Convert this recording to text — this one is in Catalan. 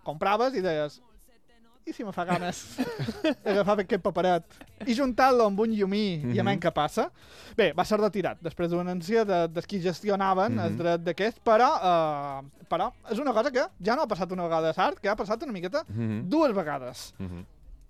compraves i deies i si me fa ganes agafar aquest paperet i juntar-lo amb un llumí i a menys què passa. Bé, va ser retirat després d'una denúncia dels qui gestionaven el dret d'aquest, però és una cosa que ja no ha passat una vegada a Sart, que ha passat una miqueta dues vegades.